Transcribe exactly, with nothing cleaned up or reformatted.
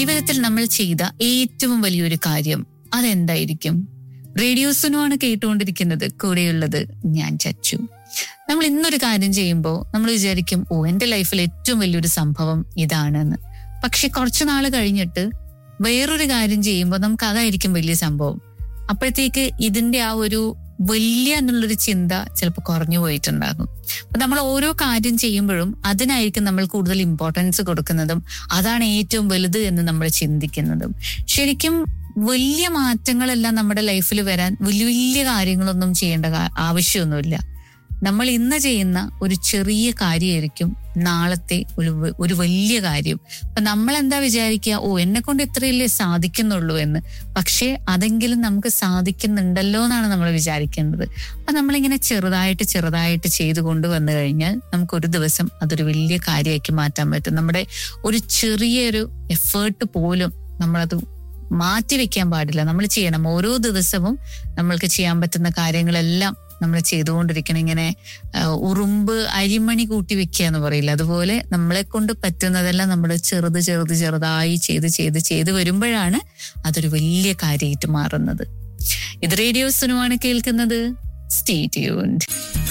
ജീവിതത്തിൽ നമ്മൾ ചെയ്ത ഏറ്റവും വലിയൊരു കാര്യം അതെന്തായിരിക്കും? റേഡിയോ സുനുവാണ് കേട്ടുകൊണ്ടിരിക്കുന്നത്. കൂടെയുള്ളത് ഞാൻ ചച്ചു. നമ്മൾ ഇന്നൊരു കാര്യം ചെയ്യുമ്പോൾ നമ്മൾ വിചാരിക്കും, ഓ എന്റെ ലൈഫിൽ ഏറ്റവും വലിയൊരു സംഭവം ഇതാണെന്ന്. പക്ഷെ കുറച്ചു നാൾ കഴിഞ്ഞിട്ട് വേറൊരു കാര്യം ചെയ്യുമ്പോൾ നമുക്ക് അതായിരിക്കും വലിയ സംഭവം. അപ്പോഴത്തേക്ക് ഇതിന്റെ ആ ഒരു വലിയ എന്നുള്ളൊരു ചിന്ത ചിലപ്പോൾ കുറഞ്ഞു പോയിട്ടുണ്ടാകും. അപ്പൊ നമ്മൾ ഓരോ കാര്യം ചെയ്യുമ്പോഴും അതിനായിരിക്കും നമ്മൾ കൂടുതൽ ഇമ്പോർട്ടൻസ് കൊടുക്കുന്നതും അതാണ് ഏറ്റവും വലുത് എന്ന് നമ്മൾ ചിന്തിക്കുന്നതും. ശരിക്കും വലിയ മാറ്റങ്ങളെല്ലാം നമ്മുടെ ലൈഫിൽ വരാൻ വലിയ വലിയ കാര്യങ്ങളൊന്നും ചെയ്യേണ്ട ആവശ്യമൊന്നുമില്ല. നമ്മൾ ഇന്ന് ചെയ്യുന്ന ഒരു ചെറിയ കാര്യമായിരിക്കും നാളത്തെ ഒരു ഒരു വലിയ കാര്യം. അപ്പൊ നമ്മൾ എന്താ വിചാരിക്കുക, ഓ എന്നെ കൊണ്ട് ഇത്രയല്ലേ സാധിക്കുന്നുള്ളൂ എന്ന്. പക്ഷെ അതെങ്കിലും നമുക്ക് സാധിക്കുന്നുണ്ടല്ലോ എന്നാണ് നമ്മൾ വിചാരിക്കേണ്ടത്. അപ്പൊ നമ്മളിങ്ങനെ ചെറുതായിട്ട് ചെറുതായിട്ട് ചെയ്തു കൊണ്ടുവന്നു കഴിഞ്ഞാൽ നമുക്കൊരു ദിവസം അതൊരു വലിയ കാര്യമാക്കി മാറ്റാൻ പറ്റും. നമ്മുടെ ഒരു ചെറിയൊരു എഫേർട്ട് പോലും നമ്മളത് മാറ്റി വെക്കാൻ പാടില്ല. നമ്മൾ ചെയ്യണം. ഓരോ ദിവസവും നമ്മൾക്ക് ചെയ്യാൻ പറ്റുന്ന കാര്യങ്ങളെല്ലാം നമ്മൾ ചെയ്തുകൊണ്ടിരിക്കണം. ഇങ്ങനെ ഉറുമ്പ് അരിമണി കൂട്ടി വെക്കുക എന്ന് പറയില്ല, അതുപോലെ നമ്മളെ കൊണ്ട് പറ്റുന്നതെല്ലാം നമ്മൾ ചെറുത് ചെറുത് ചെറുതായി ചെയ്ത് ചെയ്ത് ചെയ്ത് വരുമ്പോഴാണ് അതൊരു വലിയ കാര്യമായിട്ട് മാറുന്നത്. ഇത് റേഡിയോ സുനുവാണ് കേൾക്കുന്നത്. Stay tuned.